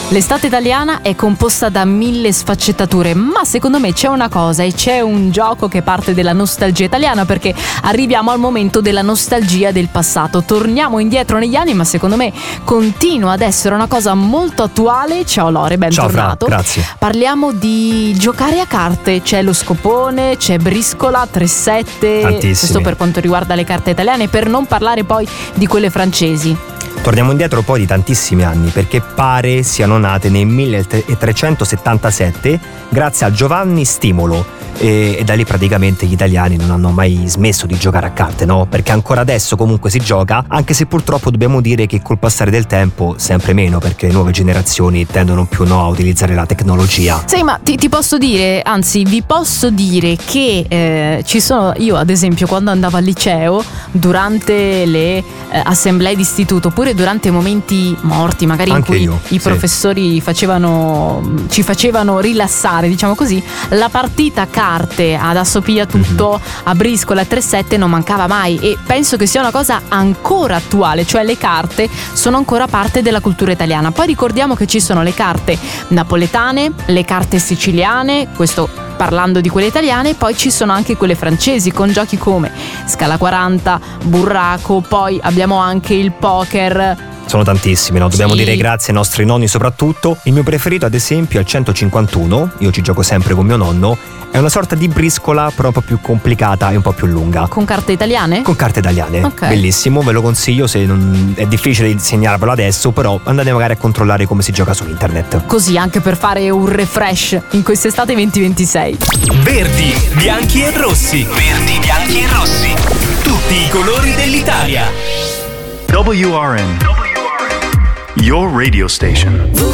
L'estate italiana è composta da 1000 sfaccettature, ma secondo me c'è una cosa e c'è un gioco che parte dalla nostalgia italiana, perché arriviamo al momento della nostalgia del passato. Torniamo indietro negli anni, ma secondo me continua ad essere una cosa molto attuale. Ciao Lore, bentornato. Ciao Fra, grazie. Parliamo di giocare a carte, c'è lo scopone, c'è briscola, 3-7, tantissimi. questo per quanto riguarda le carte italiane, per non parlare poi di quelle francesi. Torniamo indietro poi di tantissimi anni, perché pare siano nate nel 1377 grazie a Giovanni Stimolo, e da lì praticamente gli italiani non hanno mai smesso di giocare a carte, no? Perché ancora adesso comunque si gioca, anche se purtroppo dobbiamo dire che col passare del tempo sempre meno, perché le nuove generazioni tendono più a utilizzare la tecnologia. Sì, ma ti posso dire, anzi vi posso dire che ci sono, io ad esempio quando andavo al liceo, durante le assemblee d'istituto, oppure durante momenti morti magari anche in cui i professori ci facevano rilassare, diciamo così, la partita carte ad assopia tutto, a briscola, 3-7 non mancava mai, e penso che sia una cosa ancora attuale, cioè le carte sono ancora parte della cultura italiana. Poi ricordiamo che ci sono le carte napoletane, le carte siciliane, questo parlando di quelle italiane, poi ci sono anche quelle francesi con giochi come Scala 40, Burraco, poi abbiamo anche il poker. Sono tantissimi, no? Dobbiamo Sì. dire grazie ai nostri nonni soprattutto. Il mio preferito ad esempio è il 151, io ci gioco sempre con mio nonno. È una sorta di briscola però un po' più complicata e un po' più lunga. Con carte italiane? Con carte italiane, Ok. Bellissimo, ve lo consiglio, se non è difficile insegnarvelo adesso, però andate magari a controllare come si gioca su internet. Così anche per fare un refresh in quest'estate 2026. Verdi, bianchi e rossi. Verdi, bianchi e rossi. Tutti i colori dell'Italia. WRN, your radio station.